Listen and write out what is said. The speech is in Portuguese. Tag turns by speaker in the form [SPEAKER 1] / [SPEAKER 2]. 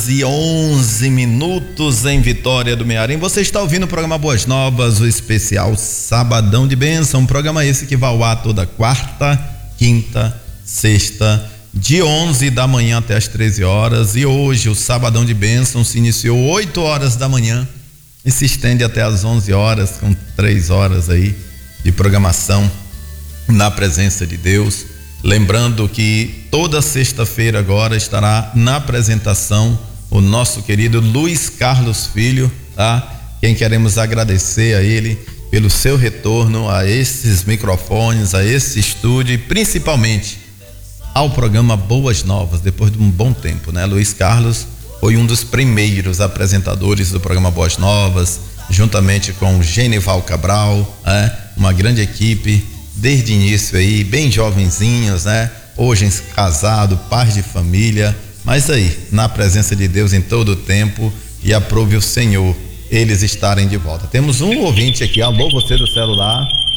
[SPEAKER 1] 11h11 em Vitória do Mearim. Você está ouvindo o programa Boas Novas, o especial Sabadão de Bênção. Um programa esse que vai ao ar toda quarta, quinta, sexta, de 11 da manhã até as 13 horas. E hoje o Sabadão de Bênção se iniciou 8 horas da manhã e se estende até as 11 horas, com 3 horas aí de programação na presença de Deus. Lembrando que toda sexta-feira agora estará na apresentação o nosso querido Luiz Carlos Filho, tá? Quem queremos agradecer a ele pelo seu retorno a esses microfones, a esse estúdio e principalmente ao programa Boas Novas, depois de um bom tempo, né? Luiz Carlos foi um dos primeiros apresentadores do programa Boas Novas, juntamente com o Genival Cabral, uma grande equipe desde o início aí, bem jovenzinhos, né? Hoje casado, pais de família, mas aí, na presença de Deus em todo o tempo, e aprove o Senhor eles estarem de volta. Temos um ouvinte aqui. Alô, você do celular.